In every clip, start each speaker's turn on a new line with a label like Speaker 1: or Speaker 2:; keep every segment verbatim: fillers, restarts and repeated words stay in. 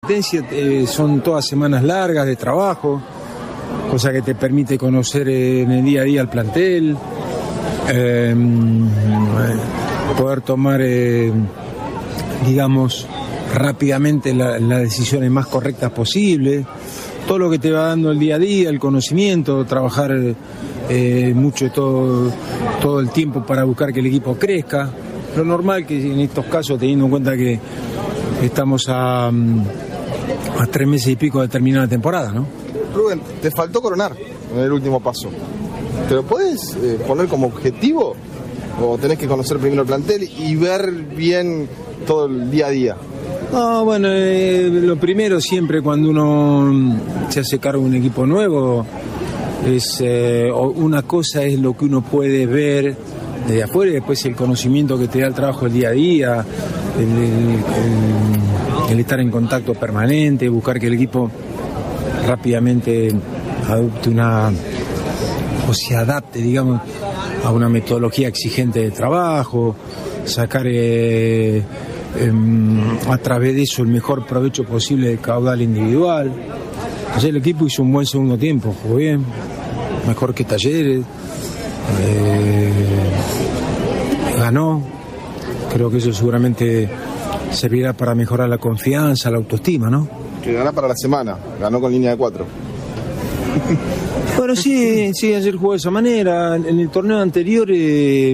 Speaker 1: competencia eh, son todas semanas largas de trabajo, cosa que te permite conocer eh, en el día a día el plantel, eh, poder tomar, eh, digamos, rápidamente la, las decisiones más correctas posibles, todo lo que te va dando el día a día, el conocimiento, trabajar eh, mucho todo, todo el tiempo para buscar que el equipo crezca. Lo normal que en estos casos, teniendo en cuenta que estamos a, a tres meses y pico de terminar la temporada, ¿no?
Speaker 2: Rubén, te faltó coronar en el último paso. ¿Te lo puedes eh, poner como objetivo? ¿O tenés que conocer primero el plantel y ver bien todo el día a día?
Speaker 1: No, bueno, eh, lo primero siempre cuando uno se hace cargo de un equipo nuevo es eh, una cosa es lo que uno puede ver desde afuera y después el conocimiento que te da el trabajo del día a día, el, el, el, el estar en contacto permanente, buscar que el equipo rápidamente adopte una o se adapte, digamos, a una metodología exigente de trabajo, sacar eh, eh, a través de eso el mejor provecho posible del caudal individual. Entonces el equipo hizo un buen segundo tiempo, jugó bien, mejor que Talleres, eh, ganó, creo que eso seguramente servirá para mejorar la confianza, la autoestima, ¿no?
Speaker 2: Que gana para la semana, ganó con línea de cuatro.
Speaker 1: Bueno, sí, sí, ayer jugó de esa manera. En el torneo anterior eh,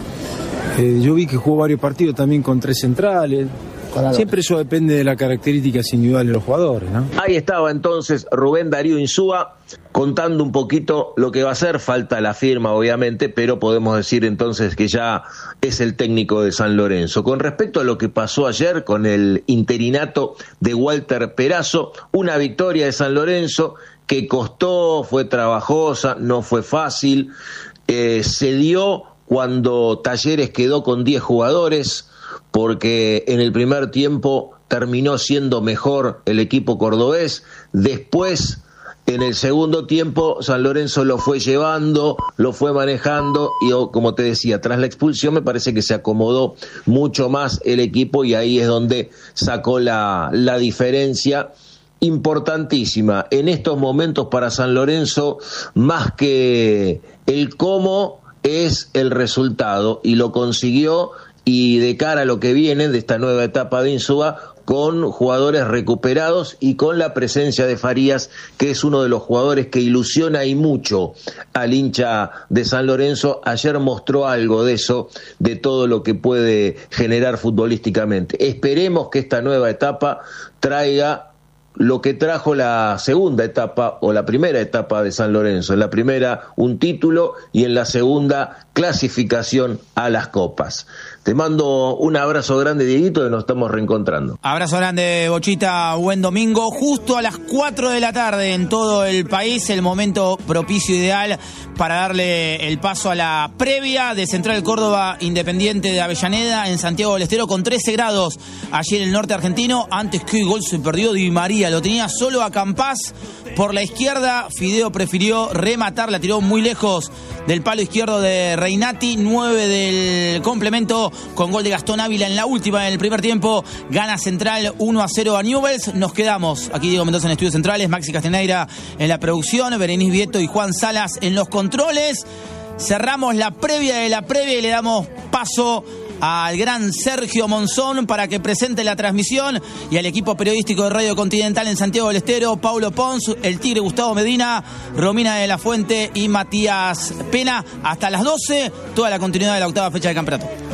Speaker 1: eh, yo vi que jugó varios partidos también con tres centrales. Claro. Siempre eso depende de las características individuales de los jugadores, ¿no?
Speaker 3: Ahí estaba entonces Rubén Darío Insúa contando un poquito lo que va a ser. Falta la firma, obviamente, pero podemos decir entonces que ya es el técnico de San Lorenzo. Con respecto a lo que pasó ayer con el interinato de Walter Perazo, una victoria de San Lorenzo que costó, fue trabajosa, no fue fácil, eh, se dio cuando Talleres quedó con diez jugadores, porque en el primer tiempo terminó siendo mejor el equipo cordobés, después en el segundo tiempo San Lorenzo lo fue llevando, lo fue manejando y como te decía, tras la expulsión me parece que se acomodó mucho más el equipo y ahí es donde sacó la, la diferencia importantísima en estos momentos para San Lorenzo. Más que el cómo es el resultado y lo consiguió, y de cara a lo que viene de esta nueva etapa de Insúa, con jugadores recuperados y con la presencia de Farías, que es uno de los jugadores que ilusiona y mucho al hincha de San Lorenzo. Ayer mostró algo de eso, de todo lo que puede generar futbolísticamente. Esperemos que esta nueva etapa traiga lo que trajo la segunda etapa o la primera etapa de San Lorenzo. En la primera un título y en la segunda clasificación a las copas. Te mando un abrazo grande, Dieguito, y nos estamos reencontrando.
Speaker 4: Abrazo grande, Bochita, buen domingo. Justo a las cuatro de la tarde en todo el país, el momento propicio ideal para darle el paso a la previa de Central Córdoba Independiente de Avellaneda en Santiago del Estero con trece grados allí en el norte argentino. Antes que el gol se perdió Di María, lo tenía solo a Campás por la izquierda. Fideo prefirió rematar, la tiró muy lejos del palo izquierdo de Reinati. Nueve del complemento con gol de Gastón Ávila en la última del primer tiempo. Gana Central uno a cero a Newell's. Nos quedamos aquí, Diego Mendoza en Estudios Centrales, Maxi Castaneira en la producción, Berenice Vieto y Juan Salas en los controles. Cerramos la previa de la previa y le damos paso al gran Sergio Monzón para que presente la transmisión, y al equipo periodístico de Radio Continental en Santiago del Estero, Paulo Pons, el Tigre Gustavo Medina, Romina de la Fuente y Matías Pena. Hasta las doce, toda la continuidad de la octava fecha del campeonato.